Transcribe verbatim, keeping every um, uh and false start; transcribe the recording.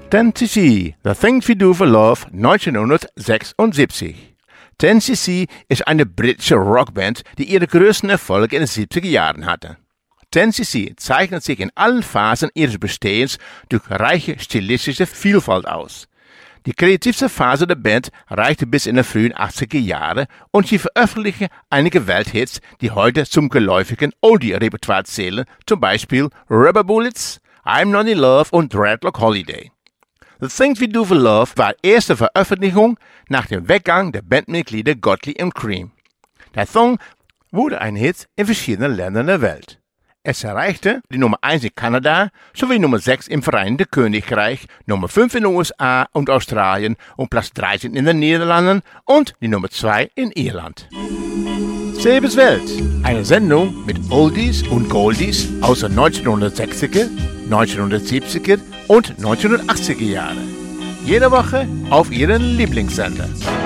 ten C C, The Things We Do for Love, neunzehnhundertsechsundsiebzig. ten C C ist eine britische Rockband, die ihre größten Erfolge in den siebziger Jahren hatte. ten C C zeichnet sich in allen Phasen ihres Bestehens durch reiche stilistische Vielfalt aus. Die kreativste Phase der Band reichte bis in die frühen achtziger Jahre und sie veröffentlichte einige Welthits, die heute zum geläufigen Oldie-Repertoire zählen, zum Beispiel Rubber Bullets, I'm Not in Love und Dreadlock Holiday. The Things We Do for Love war erste Veröffentlichung nach dem Weggang der Bandmitglieder Godley und Cream. Der Song wurde ein Hit in verschiedenen Ländern der Welt. Es erreichte die Nummer eins in Kanada sowie Nummer sechs im Vereinigten Königreich, Nummer fünf in den U S A und Australien und Platz dreizehn in den Niederlanden und die Nummer zwei in Irland. Sebes Welt, eine Sendung mit Oldies und Goldies aus den neunzehnhundertsechziger, neunzehnhundertsiebziger und neunzehnhundertachtziger Jahren. Jede Woche auf Ihren Lieblingssender.